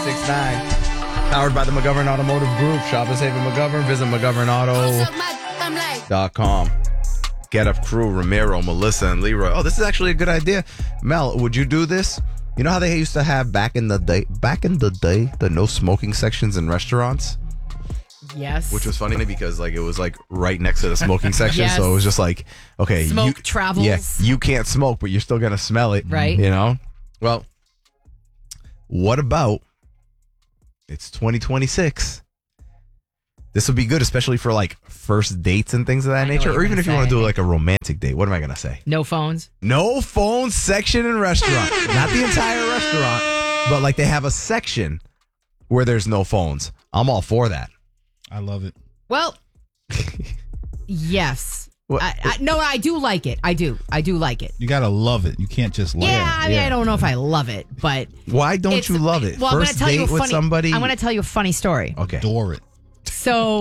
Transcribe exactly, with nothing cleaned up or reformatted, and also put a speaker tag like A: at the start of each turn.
A: six nine. Powered by the McGovern Automotive Group. Shop and save at McGovern. Visit McGovern Auto dot com. Get Up Crew, Ramiro, Melissa, and Leroy. Oh, this is actually a good idea. Mel, would you do this? You know how they used to have back in the day, back in the day, the no smoking sections in restaurants?
B: Yes.
A: Which was funny to me because like it was like right next to the smoking section.
B: Yes.
A: So it was just like, okay.
B: Smoke
A: you,
B: travels.
A: Yeah, you can't smoke, but you're still going to smell it.
B: Right.
A: You know? Well, what about it's twenty twenty-six? This would be good, especially for like first dates and things of that
B: I know
A: nature.
B: what you're
A: Or even
B: gonna
A: if you want to
B: say.
A: do like a romantic date. What am I going to say?
B: No phones.
A: No phone section in restaurant. Not the entire restaurant, but like they have a section where there's no phones. I'm all for that.
C: I love it.
B: Well, yes.
A: What-
B: I, I, no, I do like it. I do. I do like it.
C: You gotta love it. You can't just like
B: Yeah,
C: it.
B: I mean,
A: yeah.
B: I don't know if I love it, but
A: Why don't
B: it's-
A: you love it?
B: Well, I'm
A: First
B: gonna tell
A: date
B: you a
A: with
B: funny,
A: somebody.
B: I'm going to tell you a funny story.
A: Okay.
C: Adore it.
B: So